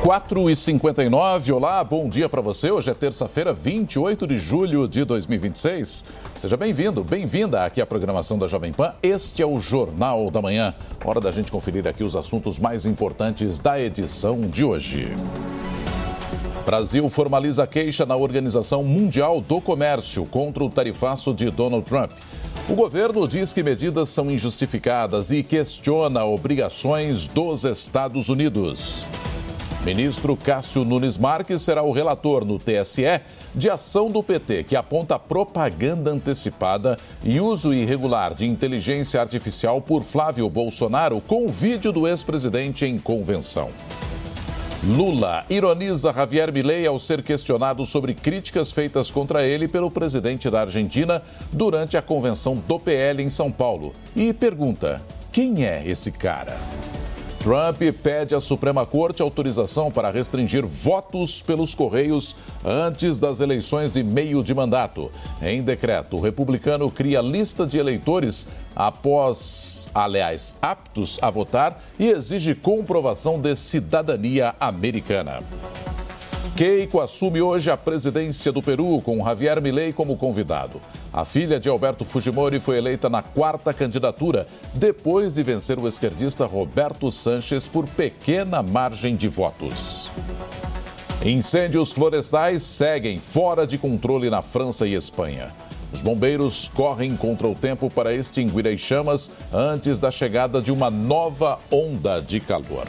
4h59, olá, bom dia para você. Hoje é terça-feira, 28 de julho de 2026. Seja bem-vindo, bem-vinda aqui à programação da Jovem Pan. Este é o Jornal da Manhã. Hora da gente conferir aqui os assuntos mais importantes da edição de hoje. Brasil formaliza queixa na Organização Mundial do Comércio contra o tarifaço de Donald Trump. O governo diz que medidas são injustificadas e questiona obrigações dos Estados Unidos. Ministro Cássio Nunes Marques será o relator no TSE de ação do PT que aponta propaganda antecipada e uso irregular de inteligência artificial por Flávio Bolsonaro com vídeo do ex-presidente em convenção. Lula ironiza Javier Milei ao ser questionado sobre críticas feitas contra ele pelo presidente da Argentina durante a convenção do PL em São Paulo e pergunta: quem é esse cara? Trump pede à Suprema Corte autorização para restringir votos pelos Correios antes das eleições de meio de mandato. Em decreto, o republicano cria lista de eleitores aptos a votar e exige comprovação de cidadania americana. Keiko assume hoje a presidência do Peru, com Javier Milei como convidado. A filha de Alberto Fujimori foi eleita na 4ª candidatura, depois de vencer o esquerdista Roberto Sanches por pequena margem de votos. Incêndios florestais seguem fora de controle na França e Espanha. Os bombeiros correm contra o tempo para extinguir as chamas antes da chegada de uma nova onda de calor.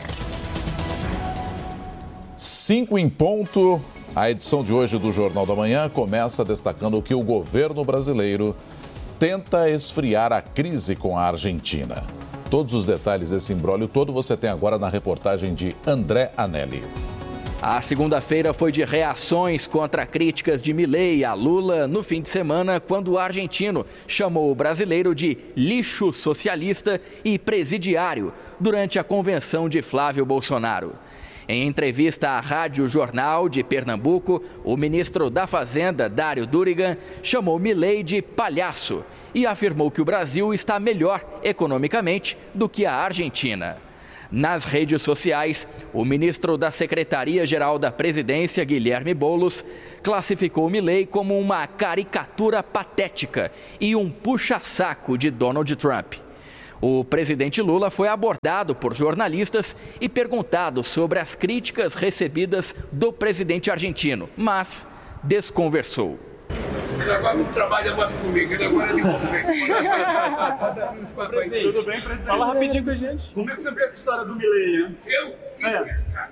5 em ponto, a edição de hoje do Jornal da Manhã começa destacando que o governo brasileiro tenta esfriar a crise com a Argentina. Todos os detalhes desse imbróglio todo você tem agora na reportagem de André Anelli. A segunda-feira foi de reações contra críticas de Milei a Lula no fim de semana, quando o argentino chamou o brasileiro de lixo socialista e presidiário durante a convenção de Flávio Bolsonaro. Em entrevista à Rádio Jornal de Pernambuco, o ministro da Fazenda, Dário Durigan, chamou Milei de palhaço e afirmou que o Brasil está melhor economicamente do que a Argentina. Nas redes sociais, o ministro da Secretaria-Geral da Presidência, Guilherme Boulos, classificou Milei como uma caricatura patética e um puxa-saco de Donald Trump. O presidente Lula foi abordado por jornalistas e perguntado sobre as críticas recebidas do presidente argentino, mas desconversou. Ele agora não trabalha mais comigo, ele agora é de você. Presidente, tudo bem, presidente? Fala rapidinho com a gente. Como é que você vê a história do Milei, hein? Quem é esse cara?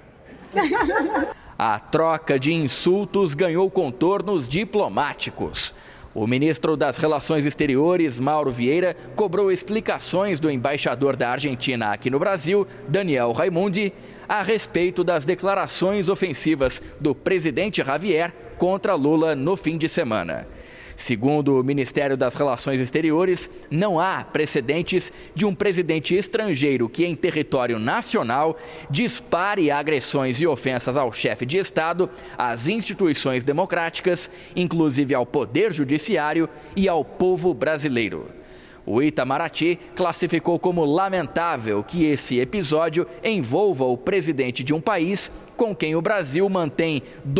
A troca de insultos ganhou contornos diplomáticos. O ministro das Relações Exteriores, Mauro Vieira, cobrou explicações do embaixador da Argentina aqui no Brasil, Daniel Raimundi, a respeito das declarações ofensivas do presidente Javier contra Lula no fim de semana. Segundo o Ministério das Relações Exteriores, não há precedentes de um presidente estrangeiro que, em território nacional, dispare agressões e ofensas ao chefe de Estado, às instituições democráticas, inclusive ao Poder Judiciário e ao povo brasileiro. O Itamaraty classificou como lamentável que esse episódio envolva o presidente de um país com quem o Brasil mantém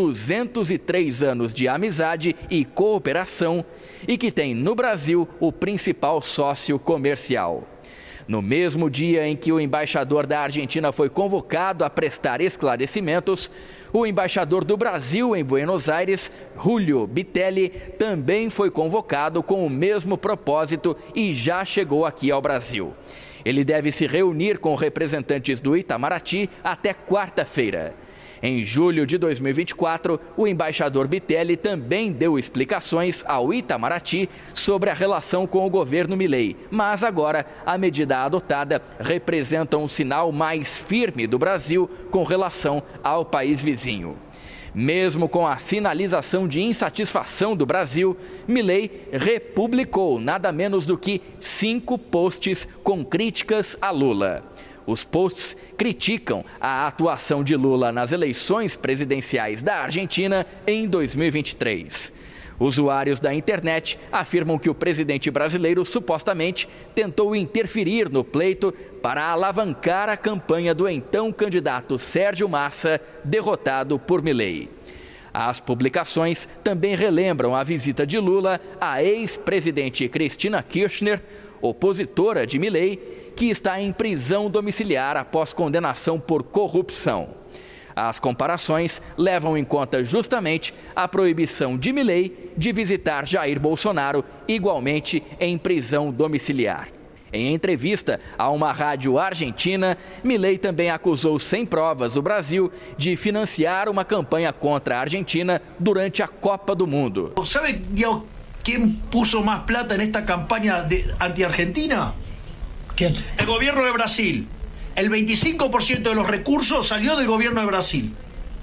203 anos de amizade e cooperação e que tem no Brasil o principal sócio comercial. No mesmo dia em que o embaixador da Argentina foi convocado a prestar esclarecimentos, o embaixador do Brasil em Buenos Aires, Julio Bitelli, também foi convocado com o mesmo propósito e já chegou aqui ao Brasil. Ele deve se reunir com representantes do Itamaraty até quarta-feira. Em julho de 2024, o embaixador Bitelli também deu explicações ao Itamaraty sobre a relação com o governo Milei, mas agora a medida adotada representa um sinal mais firme do Brasil com relação ao país vizinho. Mesmo com a sinalização de insatisfação do Brasil, Milei republicou nada menos do que 5 posts com críticas a Lula. Os posts criticam a atuação de Lula nas eleições presidenciais da Argentina em 2023. Usuários da internet afirmam que o presidente brasileiro supostamente tentou interferir no pleito para alavancar a campanha do então candidato Sérgio Massa, derrotado por Milei. As publicações também relembram a visita de Lula à ex-presidente Cristina Kirchner, opositora de Milei, que está em prisão domiciliar após condenação por corrupção. As comparações levam em conta justamente a proibição de Milei de visitar Jair Bolsonaro, igualmente em prisão domiciliar. Em entrevista a uma rádio argentina, Milei também acusou sem provas o Brasil de financiar uma campanha contra a Argentina durante a Copa do Mundo. ¿Sabe quién puso más plata en esta campaña anti-Argentina? ¿Quién? El gobierno de Brasil. El 25% de los recursos salió del gobierno de Brasil.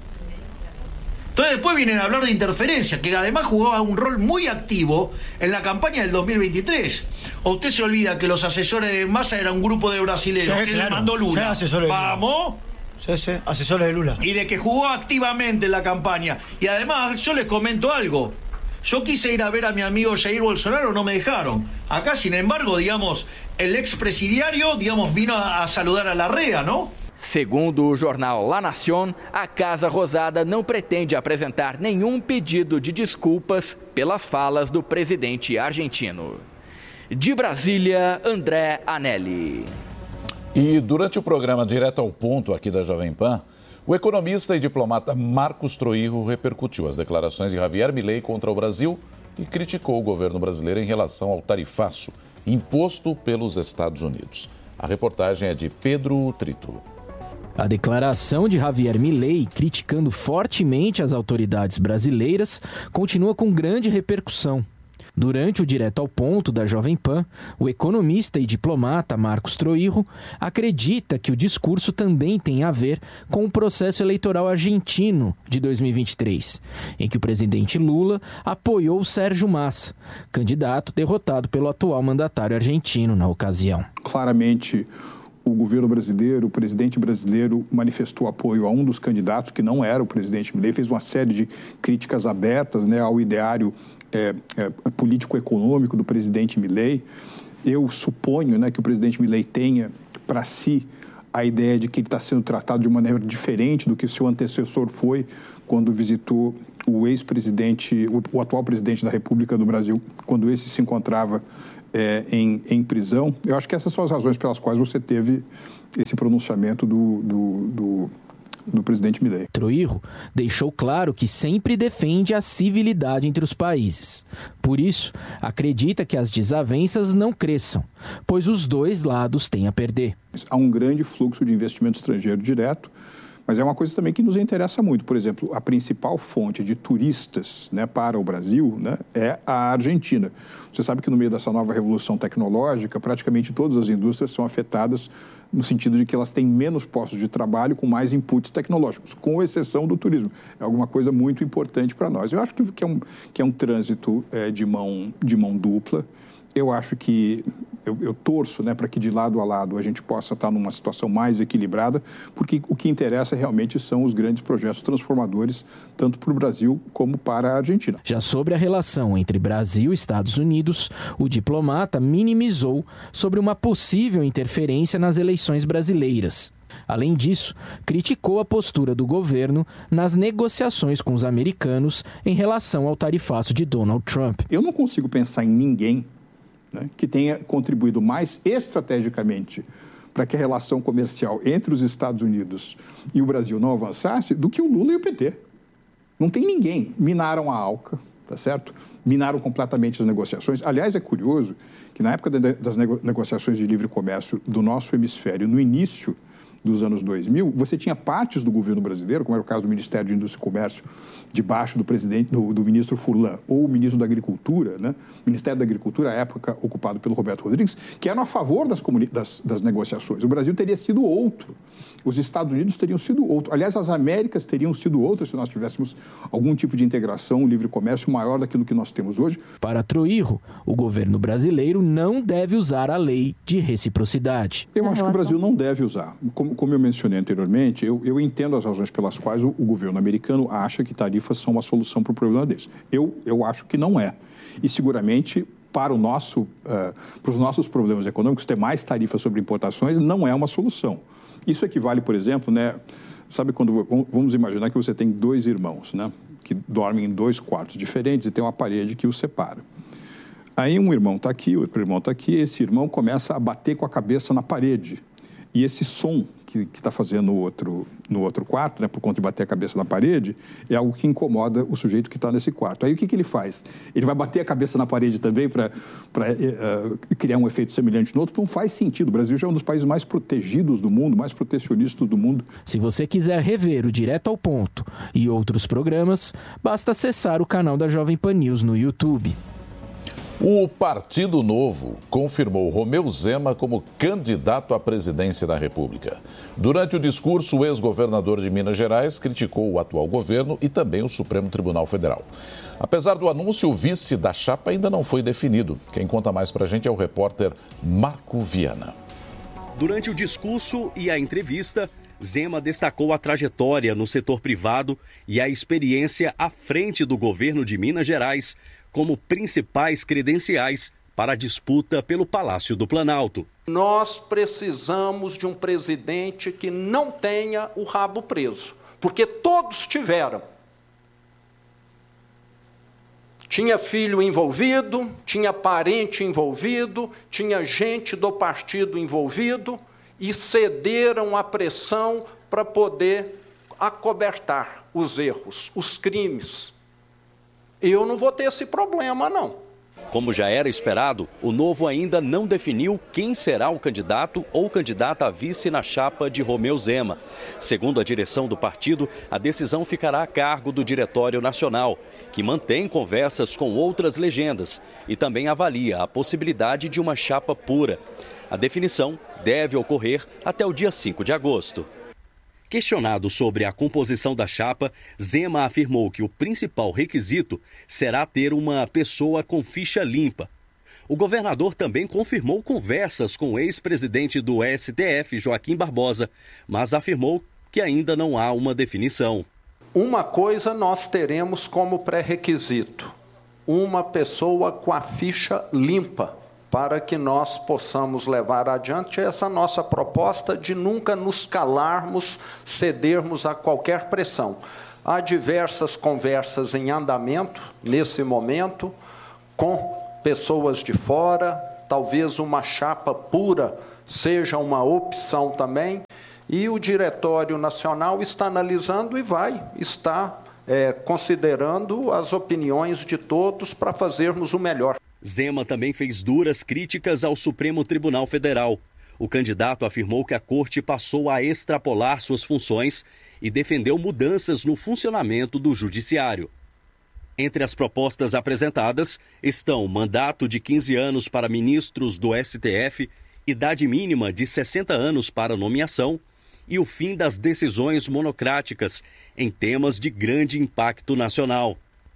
Entonces después vienen a hablar de interferencia, que además jugaba un rol muy activo en la campaña del 2023. ¿O usted se olvida que los asesores de Massa era un grupo de brasileños que le mandó Lula? ¡Vamos! Sí, asesores de Lula. Y de que jugó activamente en la campaña. Y además, yo les comento algo. Yo quise ir a ver a mi amigo Jair Bolsonaro, no me dejaron. Acá, sin embargo, digamos, el expresidiario, digamos, vino a saludar a Larrea, ¿no? Segundo o jornal La Nación, a Casa Rosada não pretende apresentar nenhum pedido de desculpas pelas falas do presidente argentino. De Brasília, André Anelli. E durante o programa Direto ao Ponto aqui da Jovem Pan, o economista e diplomata Marcos Troirro repercutiu as declarações de Javier Milei contra o Brasil e criticou o governo brasileiro em relação ao tarifaço imposto pelos Estados Unidos. A reportagem é de Pedro Trito. A declaração de Javier Milei, criticando fortemente as autoridades brasileiras, continua com grande repercussão. Durante o Direto ao Ponto da Jovem Pan, o economista e diplomata Marcos Troirro acredita que o discurso também tem a ver com o processo eleitoral argentino de 2023, em que o presidente Lula apoiou Sérgio Massa, candidato derrotado pelo atual mandatário argentino na ocasião. Claramente, o governo brasileiro, o presidente brasileiro manifestou apoio a um dos candidatos, que não era o presidente Milei, fez uma série de críticas abertas, né, ao ideário político-econômico do presidente Milei. Eu suponho, né, que o presidente Milei tenha para si a ideia de que ele está sendo tratado de uma maneira diferente do que seu antecessor foi quando visitou o ex-presidente, o atual presidente da República do Brasil, quando esse se encontrava em prisão. Eu acho que essas são as razões pelas quais você teve esse pronunciamento do presidente Milei. Troirro deixou claro que sempre defende a civilidade entre os países. Por isso, acredita que as desavenças não cresçam, pois os dois lados têm a perder. Há um grande fluxo de investimento estrangeiro direto, mas é uma coisa também que nos interessa muito. Por exemplo, a principal fonte de turistas, né, para o Brasil, né, é a Argentina. Você sabe que no meio dessa nova revolução tecnológica, praticamente todas as indústrias são afetadas no sentido de que elas têm menos postos de trabalho com mais inputs tecnológicos, com exceção do turismo. É alguma coisa muito importante para nós. Eu acho que é um trânsito de mão dupla. Eu acho que eu torço, né, para que de lado a lado a gente possa estar numa situação mais equilibrada, porque o que interessa realmente são os grandes projetos transformadores, tanto para o Brasil como para a Argentina. Já sobre a relação entre Brasil e Estados Unidos, o diplomata minimizou sobre uma possível interferência nas eleições brasileiras. Além disso, criticou a postura do governo nas negociações com os americanos em relação ao tarifaço de Donald Trump. Eu não consigo pensar em ninguém, né, que tenha contribuído mais estrategicamente para que a relação comercial entre os Estados Unidos e o Brasil não avançasse do que o Lula e o PT. Não tem ninguém. Minaram a ALCA, tá certo? Minaram completamente as negociações. Aliás, é curioso que na época das negociações de livre comércio do nosso hemisfério, no início dos anos 2000, você tinha partes do governo brasileiro, como era o caso do Ministério de Indústria e Comércio, debaixo do ministro Furlan, ou o ministro da Agricultura, né? O Ministério da Agricultura, à época ocupado pelo Roberto Rodrigues, que eram a favor das negociações. O Brasil teria sido outro. Os Estados Unidos teriam sido outro. Aliás, as Américas teriam sido outras se nós tivéssemos algum tipo de integração, um livre comércio maior daquilo que nós temos hoje. Para Troirro, o governo brasileiro não deve usar a lei de reciprocidade. Eu acho que o Brasil não deve usar. como eu mencionei anteriormente, eu entendo as razões pelas quais o governo americano acha que tarifas são uma solução para o problema deles. Eu acho que não é. E seguramente, para os nossos problemas econômicos, ter mais tarifas sobre importações não é uma solução. Isso equivale, por exemplo, sabe quando vamos imaginar que você tem 2 irmãos, que dormem em 2 quartos diferentes e tem uma parede que os separa. Aí um irmão está aqui, o outro irmão está aqui, esse irmão começa a bater com a cabeça na parede. E esse som que está fazendo no outro quarto, por conta de bater a cabeça na parede, é algo que incomoda o sujeito que está nesse quarto. Aí o que ele faz? Ele vai bater a cabeça na parede também para criar um efeito semelhante no outro? Não faz sentido. O Brasil já é um dos países mais protegidos do mundo, mais protecionistas do mundo. Se você quiser rever o Direto ao Ponto e outros programas, basta acessar o canal da Jovem Pan News no YouTube. O Partido Novo confirmou Romeu Zema como candidato à presidência da República. Durante o discurso, o ex-governador de Minas Gerais criticou o atual governo e também o Supremo Tribunal Federal. Apesar do anúncio, o vice da chapa ainda não foi definido. Quem conta mais pra gente é o repórter Marco Viana. Durante o discurso e a entrevista, Zema destacou a trajetória no setor privado e a experiência à frente do governo de Minas Gerais como principais credenciais para a disputa pelo Palácio do Planalto. Nós precisamos de um presidente que não tenha o rabo preso, porque todos tiveram. Tinha filho envolvido, tinha parente envolvido, tinha gente do partido envolvido e cederam à pressão para poder acobertar os erros, os crimes. Eu não vou ter esse problema, não. Como já era esperado, o Novo ainda não definiu quem será o candidato ou candidata a vice na chapa de Romeu Zema. Segundo a direção do partido, a decisão ficará a cargo do Diretório Nacional, que mantém conversas com outras legendas e também avalia a possibilidade de uma chapa pura. A definição deve ocorrer até o dia 5 de agosto. Questionado sobre a composição da chapa, Zema afirmou que o principal requisito será ter uma pessoa com ficha limpa. O governador também confirmou conversas com o ex-presidente do STF, Joaquim Barbosa, mas afirmou que ainda não há uma definição. Uma coisa nós teremos como pré-requisito: uma pessoa com a ficha limpa, para que nós possamos levar adiante essa nossa proposta de nunca nos calarmos, cedermos a qualquer pressão. Há diversas conversas em andamento, nesse momento, com pessoas de fora, talvez uma chapa pura seja uma opção também, e o Diretório Nacional está analisando e vai estar considerando as opiniões de todos para fazermos o melhor. Zema também fez duras críticas ao Supremo Tribunal Federal. O candidato afirmou que a corte passou a extrapolar suas funções e defendeu mudanças no funcionamento do judiciário. Entre as propostas apresentadas estão mandato de 15 anos para ministros do STF, idade mínima de 60 anos para nomeação e o fim das decisões monocráticas em temas de grande impacto nacional.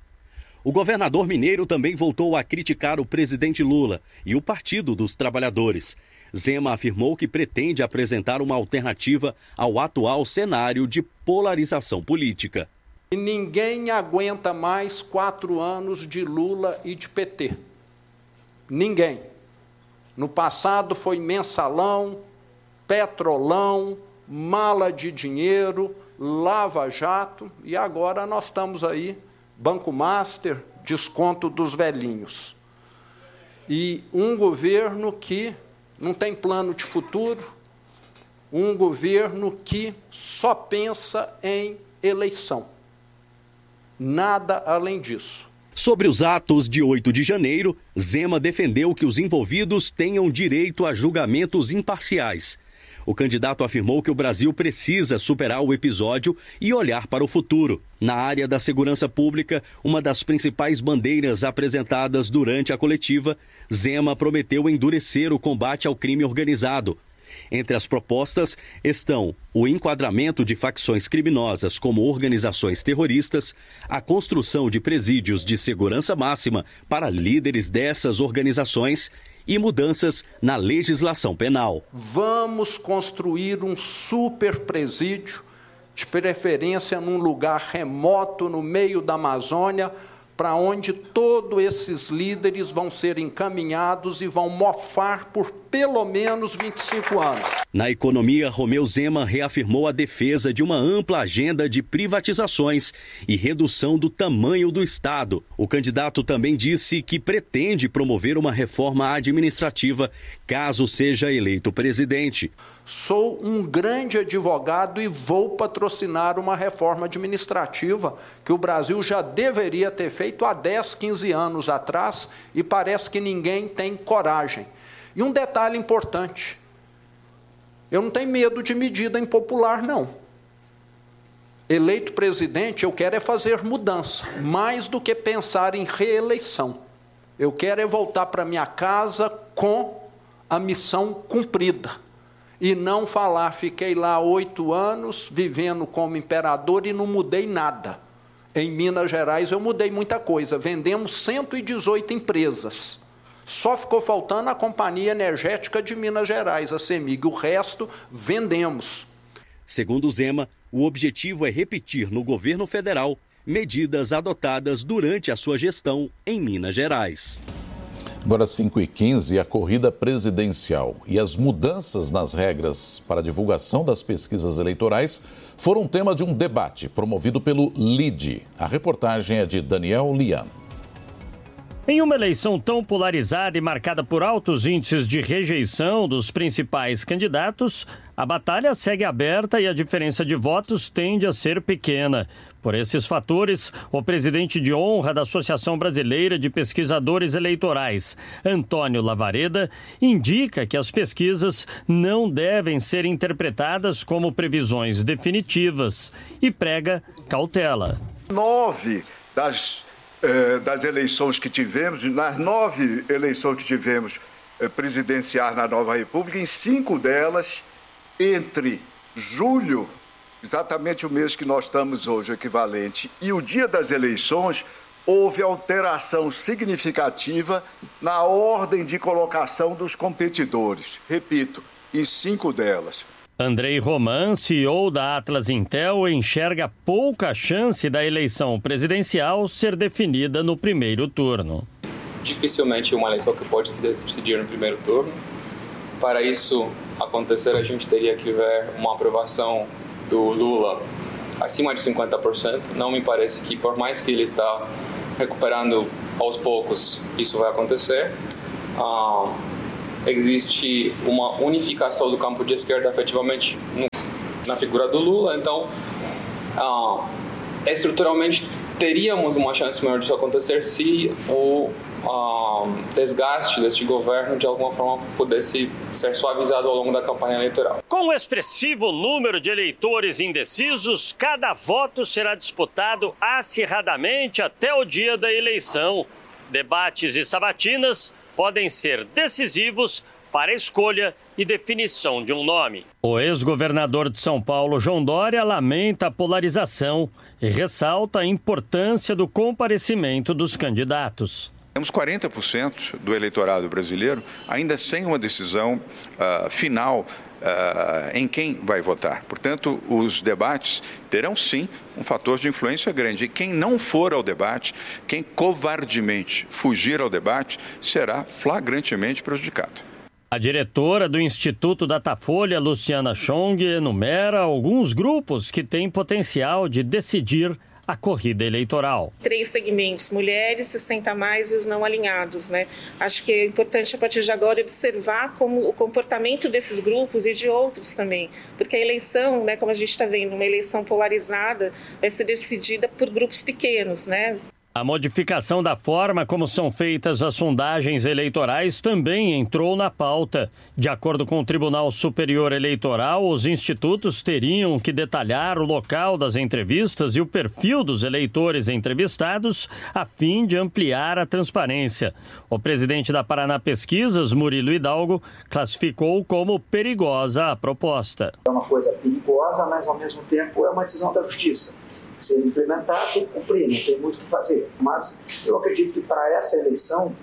O governador mineiro também voltou a criticar o presidente Lula e o Partido dos Trabalhadores. Zema afirmou que pretende apresentar uma alternativa ao atual cenário de polarização política. E ninguém aguenta mais 4 anos de Lula e de PT. Ninguém. No passado foi mensalão, petrolão, mala de dinheiro, lava-jato, e agora nós estamos aí, Banco Master, desconto dos velhinhos. E um governo que não tem plano de futuro, um governo que só pensa em eleição. Nada além disso. Sobre os atos de 8 de janeiro, Zema defendeu que os envolvidos tenham direito a julgamentos imparciais. O candidato afirmou que o Brasil precisa superar o episódio e olhar para o futuro. Na área da segurança pública, uma das principais bandeiras apresentadas durante a coletiva, Zema prometeu endurecer o combate ao crime organizado. Entre as propostas estão o enquadramento de facções criminosas como organizações terroristas, a construção de presídios de segurança máxima para líderes dessas organizações e mudanças na legislação penal. Vamos construir um super presídio, de preferência num lugar remoto no meio da Amazônia, para onde todos esses líderes vão ser encaminhados e vão mofar por pelo menos 25 anos. Na economia, Romeu Zema reafirmou a defesa de uma ampla agenda de privatizações e redução do tamanho do Estado. O candidato também disse que pretende promover uma reforma administrativa caso seja eleito presidente. Sou um grande advogado e vou patrocinar uma reforma administrativa que o Brasil já deveria ter feito há 10, 15 anos atrás e parece que ninguém tem coragem. E um detalhe importante, eu não tenho medo de medida impopular, não. Eleito presidente, eu quero é fazer mudança, mais do que pensar em reeleição. Eu quero é voltar para minha casa com a missão cumprida. E não falar, fiquei lá 8 anos, vivendo como imperador e não mudei nada. Em Minas Gerais eu mudei muita coisa, vendemos 118 empresas. Só ficou faltando a Companhia Energética de Minas Gerais, a CEMIG, o resto vendemos. Segundo Zema, o objetivo é repetir no governo federal medidas adotadas durante a sua gestão em Minas Gerais. Agora 5h15, a corrida presidencial e as mudanças nas regras para a divulgação das pesquisas eleitorais foram tema de um debate promovido pelo LIDE. A reportagem é de Daniel Lian. Em uma eleição tão polarizada e marcada por altos índices de rejeição dos principais candidatos, a batalha segue aberta e a diferença de votos tende a ser pequena. Por esses fatores, o presidente de honra da Associação Brasileira de Pesquisadores Eleitorais, Antônio Lavareda, indica que as pesquisas não devem ser interpretadas como previsões definitivas e prega cautela. 9 das eleições que tivemos, nas 9 eleições que tivemos presidenciais na Nova República, em 5 delas, entre julho, exatamente o mês que nós estamos hoje, equivalente, e o dia das eleições, houve alteração significativa na ordem de colocação dos competidores. Repito, em 5 delas. Andrei Roman, CEO da Atlas Intel, enxerga pouca chance da eleição presidencial ser definida no primeiro turno. Dificilmente uma eleição que pode se decidir no primeiro turno. Para isso acontecer, a gente teria que ver uma aprovação do Lula acima de 50%. Não me parece que, por mais que ele está recuperando aos poucos, isso vai acontecer. Existe uma unificação do campo de esquerda efetivamente na figura do Lula, então estruturalmente teríamos uma chance maior disso acontecer se o desgaste deste governo de alguma forma pudesse ser suavizado ao longo da campanha eleitoral. Com um expressivo número de eleitores indecisos, cada voto será disputado acirradamente até o dia da eleição. Debates e sabatinas podem ser decisivos para a escolha e definição de um nome. O ex-governador de São Paulo, João Dória, lamenta a polarização e ressalta a importância do comparecimento dos candidatos. Temos 40% do eleitorado brasileiro ainda sem uma decisão final em quem vai votar. Portanto, os debates terão sim um fator de influência grande. E quem não for ao debate, quem covardemente fugir ao debate, será flagrantemente prejudicado. A diretora do Instituto Datafolha, Luciana Chong, enumera alguns grupos que têm potencial de decidir a corrida eleitoral. 3 segmentos: mulheres, 60 a mais e os não alinhados, né? Acho que é importante a partir de agora observar como o comportamento desses grupos e de outros também, porque a eleição, né, como a gente está vendo, uma eleição polarizada vai ser decidida por grupos pequenos, né? A modificação da forma como são feitas as sondagens eleitorais também entrou na pauta. De acordo com o Tribunal Superior Eleitoral, os institutos teriam que detalhar o local das entrevistas e o perfil dos eleitores entrevistados, a fim de ampliar a transparência. O presidente da Paraná Pesquisas, Murilo Hidalgo, classificou como perigosa a proposta. É uma coisa perigosa, mas ao mesmo tempo é uma decisão da justiça. Se implementar, tem que cumprir, não tem muito o que fazer. Mas eu acredito que para essa eleição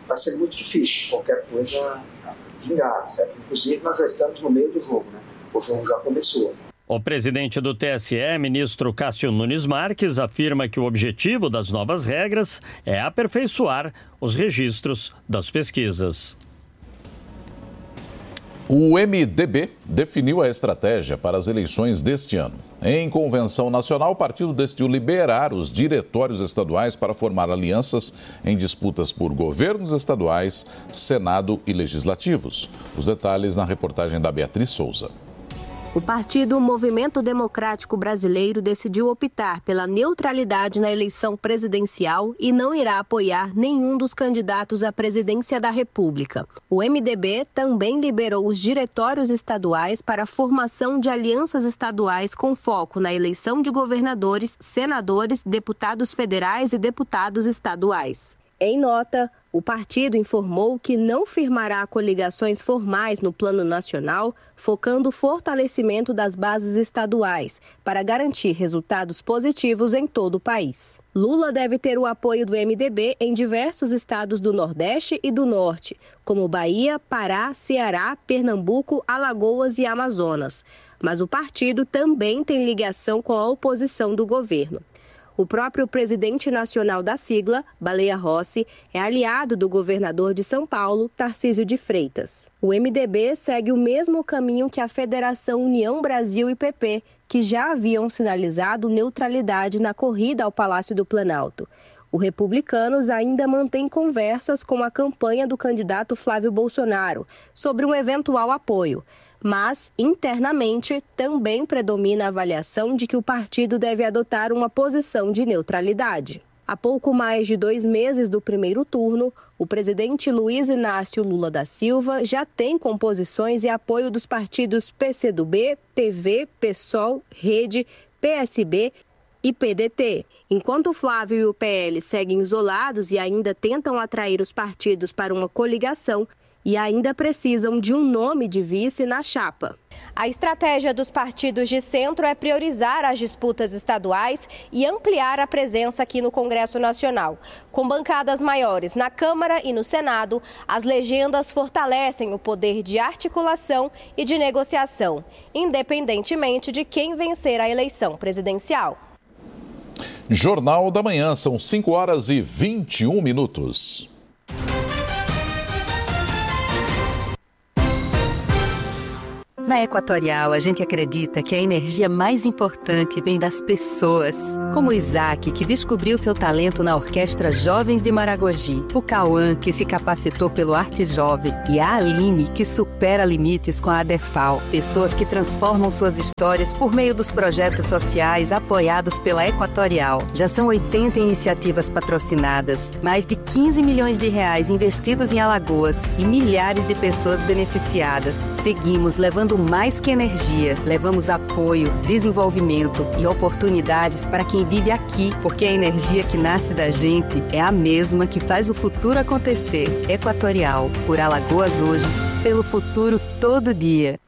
vai ser muito difícil qualquer coisa vingar, certo? Inclusive, nós já estamos no meio do jogo, né? O jogo já começou. O presidente do TSE, ministro Cássio Nunes Marques, afirma que o objetivo das novas regras é aperfeiçoar os registros das pesquisas. O MDB definiu a estratégia para as eleições deste ano. Em convenção nacional, o partido decidiu liberar os diretórios estaduais para formar alianças em disputas por governos estaduais, Senado e legislativos. Os detalhes na reportagem da Beatriz Souza. O partido Movimento Democrático Brasileiro decidiu optar pela neutralidade na eleição presidencial e não irá apoiar nenhum dos candidatos à presidência da República. O MDB também liberou os diretórios estaduais para a formação de alianças estaduais com foco na eleição de governadores, senadores, deputados federais e deputados estaduais. Em nota, o partido informou que não firmará coligações formais no plano nacional, focando o fortalecimento das bases estaduais, para garantir resultados positivos em todo o país. Lula deve ter o apoio do MDB em diversos estados do Nordeste e do Norte, como Bahia, Pará, Ceará, Pernambuco, Alagoas e Amazonas. Mas o partido também tem ligação com a oposição do governo. O próprio presidente nacional da sigla, Baleia Rossi, é aliado do governador de São Paulo, Tarcísio de Freitas. O MDB segue o mesmo caminho que a Federação União Brasil e PP, que já haviam sinalizado neutralidade na corrida ao Palácio do Planalto. Os Republicanos ainda mantêm conversas com a campanha do candidato Flávio Bolsonaro sobre um eventual apoio. Mas, internamente, também predomina a avaliação de que o partido deve adotar uma posição de neutralidade. Há pouco mais de 2 meses do primeiro turno, o presidente Luiz Inácio Lula da Silva já tem composições e apoio dos partidos PCdoB, PV, PSOL, Rede, PSB e PDT. Enquanto Flávio e o PL seguem isolados e ainda tentam atrair os partidos para uma coligação, e ainda precisam de um nome de vice na chapa. A estratégia dos partidos de centro é priorizar as disputas estaduais e ampliar a presença aqui no Congresso Nacional. Com bancadas maiores na Câmara e no Senado, as legendas fortalecem o poder de articulação e de negociação, independentemente de quem vencer a eleição presidencial. Jornal da Manhã, são 5h21. Na Equatorial, a gente acredita que a energia mais importante vem das pessoas. Como o Isaac, que descobriu seu talento na Orquestra Jovens de Maragogi. O Cauã, que se capacitou pelo Arte Jovem. E a Aline, que supera limites com a ADEFAL. Pessoas que transformam suas histórias por meio dos projetos sociais apoiados pela Equatorial. Já são 80 iniciativas patrocinadas, mais de 15 milhões de reais investidos em Alagoas e milhares de pessoas beneficiadas. Seguimos levando mais que energia, levamos apoio, desenvolvimento e oportunidades para quem vive aqui, porque a energia que nasce da gente é a mesma que faz o futuro acontecer. Equatorial, por Alagoas hoje, pelo futuro todo dia.